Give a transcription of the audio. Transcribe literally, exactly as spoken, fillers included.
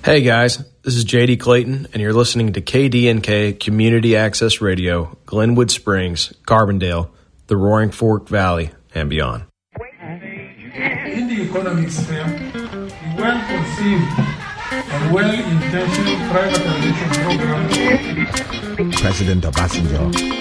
Hey guys, this is J D Clayton, and you're listening to K D N K Community Access Radio, Glenwood Springs, Carbondale, the Roaring Fork Valley, and beyond. In the economic sphere, the well-conceived and well-intentioned privatization program. President Obasanjo